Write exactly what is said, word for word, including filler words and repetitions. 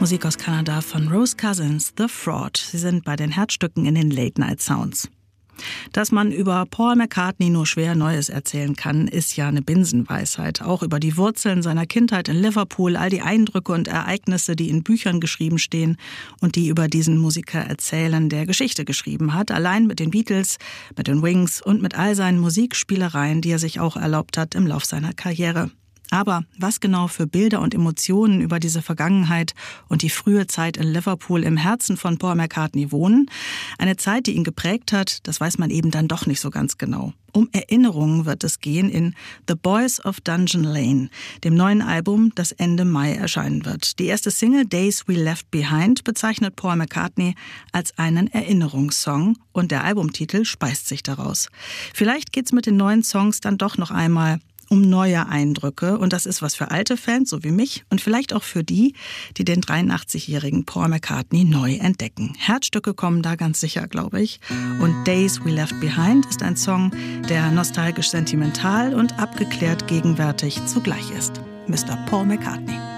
Musik aus Kanada von Rose Cousins, The Fraud. Sie sind bei den Herzstücken in den Late Night Sounds. Dass man über Paul McCartney nur schwer Neues erzählen kann, ist ja eine Binsenweisheit. Auch über die Wurzeln seiner Kindheit in Liverpool, all die Eindrücke und Ereignisse, die in Büchern geschrieben stehen und die über diesen Musiker erzählen, der Geschichte geschrieben hat. Allein mit den Beatles, mit den Wings und mit all seinen Musikspielereien, die er sich auch erlaubt hat im Lauf seiner Karriere. Aber was genau für Bilder und Emotionen über diese Vergangenheit und die frühe Zeit in Liverpool im Herzen von Paul McCartney wohnen? Eine Zeit, die ihn geprägt hat, das weiß man eben dann doch nicht so ganz genau. Um Erinnerungen wird es gehen in The Boys of Dungeon Lane, dem neuen Album, das Ende Mai erscheinen wird. Die erste Single Days We Left Behind bezeichnet Paul McCartney als einen Erinnerungssong und der Albumtitel speist sich daraus. Vielleicht geht's mit den neuen Songs dann doch noch einmal um neue Eindrücke. Und das ist was für alte Fans, so wie mich, und vielleicht auch für die, die den dreiundachtzigjährigen Paul McCartney neu entdecken. Herzstücke kommen da ganz sicher, glaube ich. Und Days We Left Behind ist ein Song, der nostalgisch sentimental und abgeklärt gegenwärtig zugleich ist. Mister Paul McCartney.